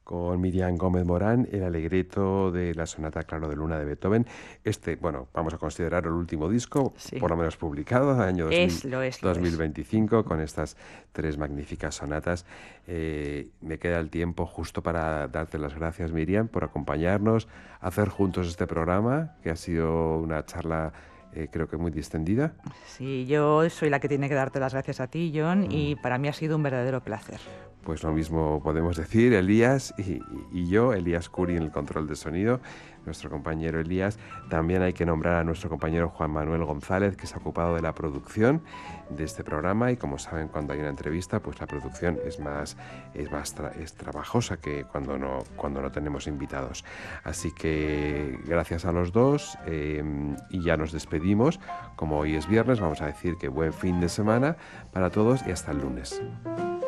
con Miriam Gómez Morán, el Allegretto de la Sonata Claro de Luna de Beethoven. Bueno, vamos a considerar el último disco, Sí, por lo menos publicado, año es. 2025, con estas tres magníficas sonatas. Me queda el tiempo justo para darte las gracias, Miriam, por acompañarnos, hacer juntos este programa, que ha sido una charla creo que muy distendida. Sí, yo soy la que tiene que darte las gracias a ti, John, y para mí ha sido un verdadero placer. Pues lo mismo podemos decir, Elías y yo, Elías Curi en el control de sonido, nuestro compañero Elías. También hay que nombrar a nuestro compañero Juan Manuel González, que se ha ocupado de la producción de este programa, y como saben, cuando hay una entrevista, pues la producción es trabajosa que cuando no tenemos invitados. Así que gracias a los dos, y ya nos despedimos. Como hoy es viernes, vamos a decir que buen fin de semana para todos y hasta el lunes.